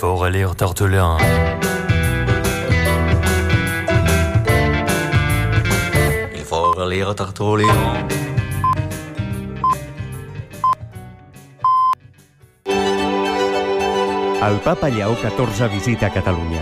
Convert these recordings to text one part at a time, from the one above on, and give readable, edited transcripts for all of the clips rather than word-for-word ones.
faut relire Tortolin. Il faut relire Tortolin. El papa Lleó XIV visita Catalunya.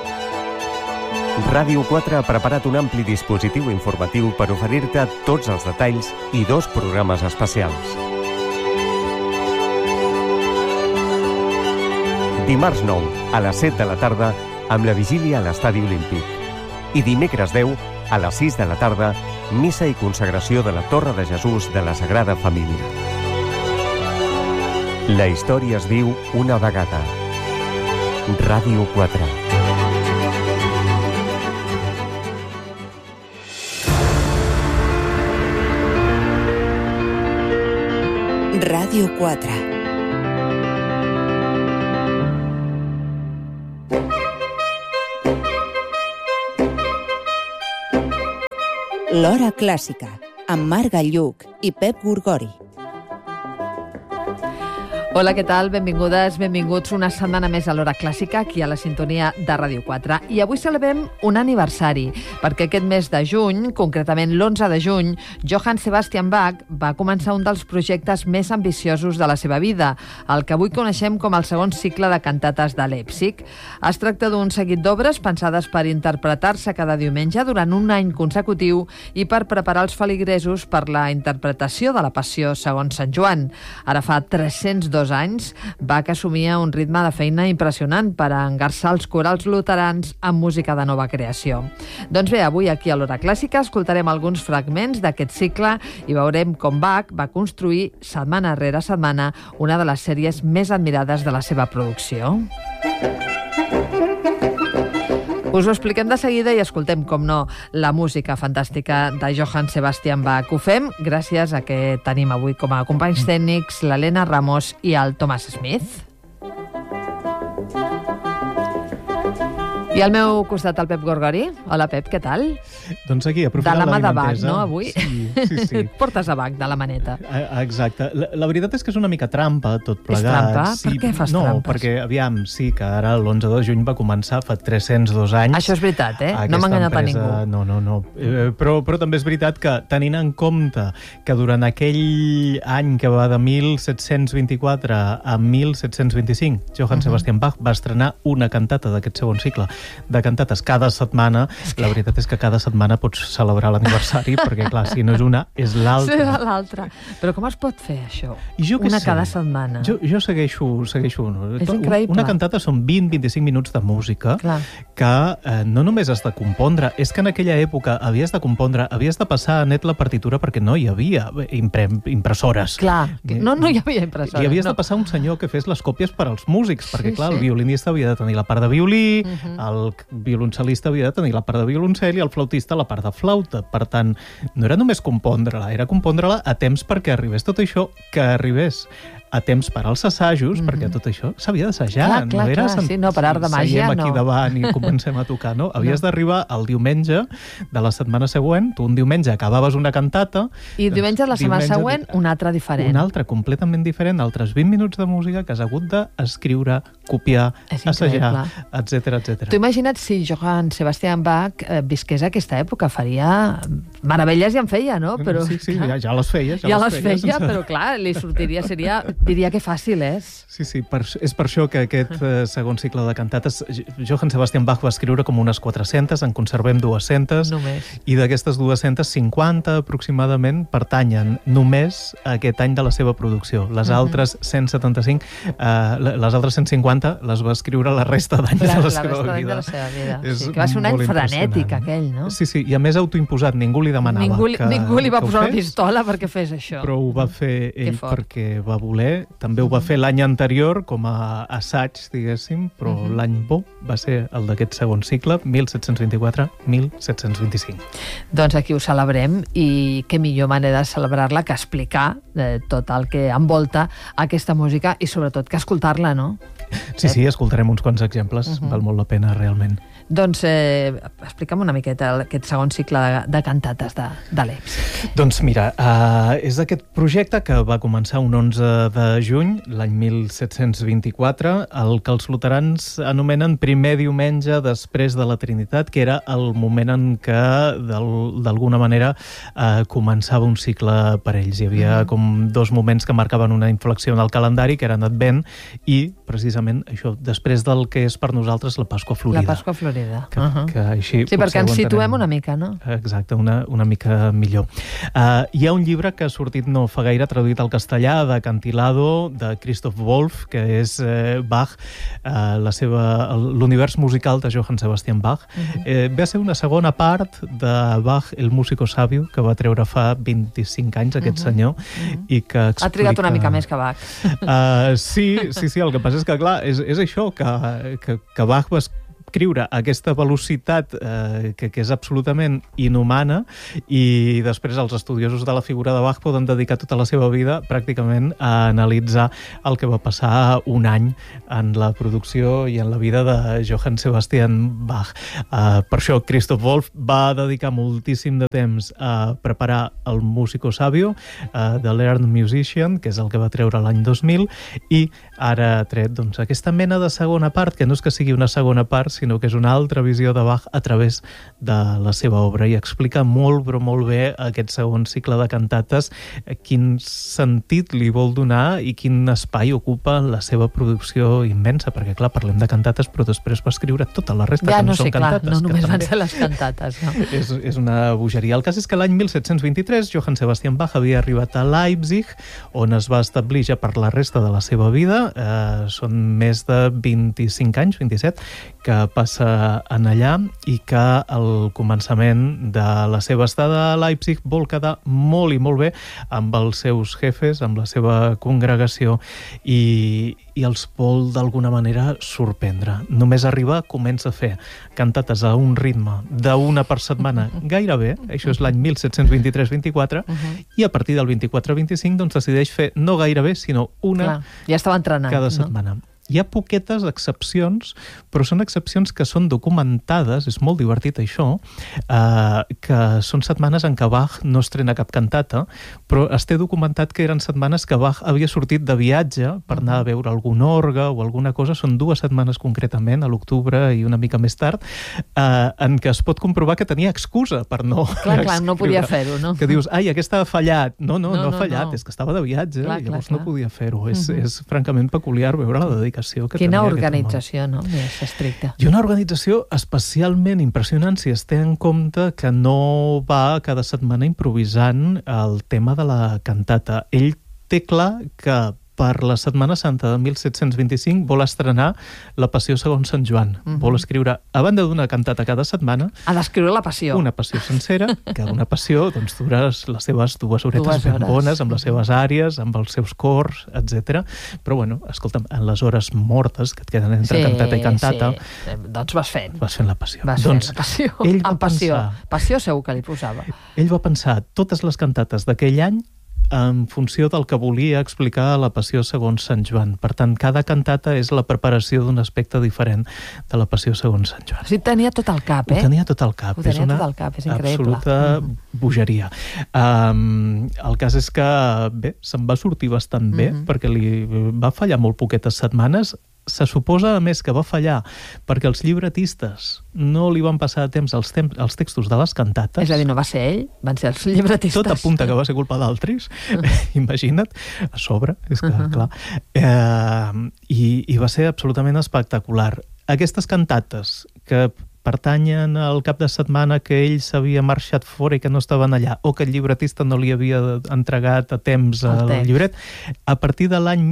Ràdio 4 ha preparat un ampli dispositiu informatiu per oferir-te tots els detalls i 2 programes especials. Dimarts 9, a les 7 de la tarda, amb la vigília a l'Estadi Olímpic. I dimecres 10, a les 6 de la tarda, missa i consagració de la Torre de Jesús de la Sagrada Família. La història es diu una vegada. Ràdio 4. Ràdio 4. L'Hora Clàssica, amb Marc Galluc i Pep Gorgori. Hola, què tal? Benvingudes, benvinguts una setmana més a l'Hora Clàssica, aquí a la sintonia de Ràdio 4. I avui celebrem un aniversari, perquè aquest mes de juny, concretament l'11 de juny, Johann Sebastian Bach va començar un dels projectes més ambiciosos de la seva vida, el que avui coneixem com el segon cicle de cantates de Leipzig. Es tracta d'un seguit d'obres pensades per interpretar-se cada diumenge durant un any consecutiu i per preparar els feligresos per la interpretació de la Passió segons Sant Joan. Ara fa 302 anys, Bach assumia un ritme de feina impressionant per engarçar els corals luterans amb música de nova creació. Doncs bé, avui aquí a l'Hora Clàssica escoltarem alguns fragments d'aquest cicle i veurem com Bach va construir setmana rere setmana una de les sèries més admirades de la seva producció. Us ho expliquem de seguida i escoltem, com no, la música fantàstica de Johann Sebastian Bach. Ho fem gràcies a que tenim avui com a companys tècnics l'Helena Ramos i el Thomas Smith. I al meu costat el Pep Gorgori. Hola, Pep, què tal? Doncs aquí, aprofitant la l'avinentesa. mà de Bach, no, avui? Sí. Et portes a Bach de la maneta. Exacte. La veritat és que és una mica trampa, tot plegat. És trampa? Per què fas trampes? No, perquè, aviam, sí que ara l'11 de juny va començar fa 302 anys. Això és veritat, No m'ha enganyat a ningú. No. Però també és veritat que, tenint en compte que durant aquell any que va de 1724 a 1725, Johann Sebastian Bach va estrenar una cantata d'aquest segon cicle de cantates cada setmana. La veritat és que cada setmana pots celebrar l'aniversari, perquè, clar, si no és una, és l'altra. Sí, l'altra. Però com es pot fer, això? Una cada setmana. Jo segueixo no? És increïble. Una cantata són 20-25 minuts de música. Clar. Que no només has de compondre, és que en aquella època havies de compondre, havies de passar a net la partitura perquè no hi havia impressores. Clar, no hi havia impressores. I havies de passar un senyor que fes les còpies per als músics, perquè, clar, el violinista havia de tenir la part de violí, el violoncel·lista havia de tenir la part de violoncel i el flautista la part de flauta. Per tant, no era només compondre-la, era compondre-la a temps perquè arribés tot això, que arribés a temps per als assajos, perquè tot això s'havia d'assajar. Clar, sí, no, per art de màgia, no. Seguim aquí davant i comencem a tocar, no? Havies d'arribar el diumenge de la setmana següent, tu un diumenge acabaves una cantata... I diumenge de la setmana següent, una altra diferent. Una altra completament diferent, altres 20 minuts de música que has hagut d'escriure, copiar, assajar, etc. Tu imagina't si Johann Sebastian Bach visqués a aquesta època, faria meravelles i en feia, no? Però, sí, ja les feia. Ja les feia, però clar, li sortiria, diria que fàcil és. Sí, és per això que aquest segon cicle de cantates, Johann Sebastian Bach va escriure com unes 400, en conservem 200, només. I d'aquestes 250 aproximadament pertanyen només a aquest any de la seva producció. Les altres 175, les altres 150 les va escriure la resta d'anys de la seva vida. Sí, que va ser un any frenètic aquell, no? Sí, i a més autoimposat, ningú li demanava ningú li va posar la pistola perquè fes això. Però ho va fer ell perquè va voler. També ho va fer l'any anterior com a assaig, diguéssim, però l'any bo va ser el d'aquest segon cicle, 1724-1725. Doncs aquí ho celebrem i què millor manera de celebrar-la que explicar tot el que envolta aquesta música i sobretot que escoltar-la, no? Sí, escoltarem uns quants exemples, val molt la pena realment. Doncs explica'm una miqueta aquest segon cicle de cantates de Leipzig. Doncs mira, és aquest projecte que va començar un 11 de juny, l'any 1724, el que els luterans anomenen primer diumenge després de la Trinitat, que era el moment en què, d'alguna manera, començava un cicle per ells. Hi havia com dos moments que marcaven una inflexió en el calendari, que eren Advent i, precisament, això, després del que és per nosaltres la Pasqua Florida. La Pasqua Florida. Que així sí, perquè ens situem una mica, no? Exacte, una mica millor. Hi ha un llibre que ha sortit no fa gaire, traduït al castellà, de Cantilado, de Christoph Wolff, que és Bach, l'univers musical de Johann Sebastian Bach. Ve a ser una segona part de Bach, el músico sabio, que va treure fa 25 anys aquest senyor, i que explica... Ha trigat una mica més que Bach. Sí, el que passa és que, clar, és això, que Bach va escriure a aquesta velocitat que és absolutament inhumana, i després els estudiosos de la figura de Bach poden dedicar tota la seva vida pràcticament a analitzar el que va passar un any en la producció i en la vida de Johann Sebastian Bach. Per això Christoph Wolff va dedicar moltíssim de temps a preparar el Músico Sabio, The Learned Musician, que és el que va treure l'any 2000, i ara ha tret aquesta mena de segona part, que no és que sigui una segona part, sinó que és una altra visió de Bach a través de la seva obra, i explica molt, però molt bé aquest segon cicle de cantates, quin sentit li vol donar i quin espai ocupa la seva producció immensa, perquè clar, parlem de cantates, però després va escriure tota la resta, que no són cantates. No només van ser les cantates, no? És una bogeria. El cas és que l'any 1723 Johann Sebastian Bach havia arribat a Leipzig, on es va establir ja per la resta de la seva vida. Són més de 25 anys, 27, que passa en allà, i que al començament de la seva estada a Leipzig vol quedar molt i molt bé amb els seus jefes, amb la seva congregació, i els vol d'alguna manera sorprendre. Només arriba, comença a fer cantates a un ritme d'una per setmana gairebé, això és l'any 1723-24, i a partir del 24-25 doncs decideix fer no gairebé, sinó una ja estava entrenat, cada setmana. Hi ha poquetes excepcions, però són excepcions que són documentades, és molt divertit això, que són setmanes en què Bach no estrena cap cantata, però es té documentat que eren setmanes que Bach havia sortit de viatge per anar a veure algun orgue o alguna cosa. Són 2 setmanes concretament, a l'octubre i una mica més tard, en què es pot comprovar que tenia excusa per no Clar, no podia fer-ho, no? Que dius, aquesta ha fallat. No ha fallat, és que estava de viatge, i llavors no podia fer-ho. És francament peculiar veure la dedicació que quina organització, no? Més estricta. I una organització especialment impressionant si es té en compte que no va cada setmana improvisant el tema de la cantata. Ell té clar que per la Setmana Santa de 1725 vol estrenar la Passió segons Sant Joan. Vol escriure, a banda d'una cantata cada setmana, ha d'escriure la Passió. Una passió sencera, que una passió doncs, dura les seves 2 horetes ben bones, amb les seves àries, amb els seus cors, etc. Però, bueno, escolta'm, en les hores mortes que et queden entre cantata i cantata... Sí, doncs vas fent la Passió. Vas fent la Passió. Amb passió. Passió segur que li posava. Ell va pensar totes les cantates d'aquell any en funció del que volia explicar a la Passió segons Sant Joan. Per tant, cada cantata és la preparació d'un aspecte diferent de la Passió segons Sant Joan. O sigui, tenia tot al cap, Ho tenia tot al cap. És una absoluta bogeria. El cas és que, bé, se'n va sortir bastant bé, perquè li va fallar molt poquetes setmanes. Se suposa, a més, que va fallar perquè els llibretistes no li van passar a temps els textos de les cantates. És a dir, no va ser ell, van ser els llibretistes. Tot apunta que va ser culpa d'altres, imagina't, a sobre, és que, clar. I va ser absolutament espectacular. Aquestes cantates que pertanyen al cap de setmana que ell s'havia marxat fora i que no estaven allà, o que el llibretista no li havia entregat a temps el llibret, a partir de l'any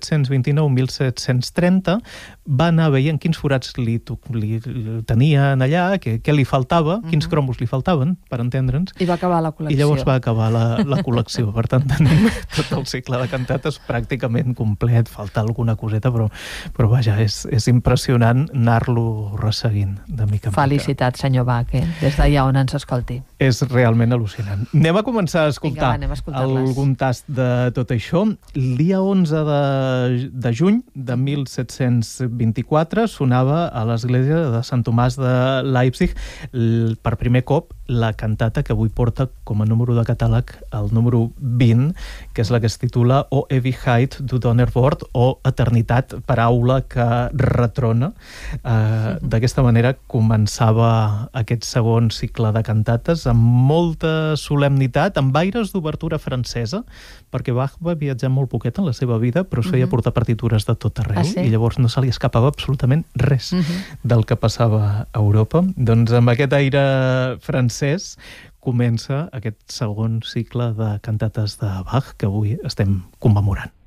1729-1730 va anar veient quins forats li tenien allà, què li faltava, quins cromos li faltaven, per entendre'ns. I va acabar la col·lecció. I llavors va acabar la col·lecció. Per tant, tenim tot el cicle de cantates pràcticament complet. Falta alguna coseta, però vaja, és impressionant anar-lo resseguint de mica en mica. Felicitats, senyor Bach, des d'allà on ens escolti. És realment al·lucinant. Anem a començar a escoltar, anem a escoltar-les. algun tast de tot això. El dia 11 de juny de 1724 sonava a l'església de Sant Tomàs de Leipzig per primer cop la cantata que avui porta com a número de catàleg el número 20, que és la que es titula O Ewigkeit du Donnerwort, o Eternitat, paraula que retrona. D'aquesta manera començava aquest segon cicle de cantates amb molta solemnitat, amb aires d'obertura francesa, perquè Bach va viatjar molt poquet en la seva vida, però es feia portar partitures de tot arreu, i llavors no se li escapava absolutament res del que passava a Europa. Doncs amb aquest aire francès comença aquest segon cicle de cantates de Bach que avui estem commemorant.